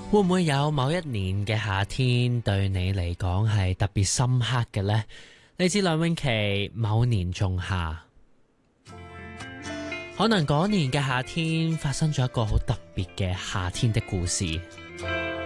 會唔會有某一年嘅夏天對你嚟講係特別深刻嘅呢？嚟自梁詠琪某年仲夏，可能嗰年嘅夏天發生咗一個好特別嘅夏天的故事。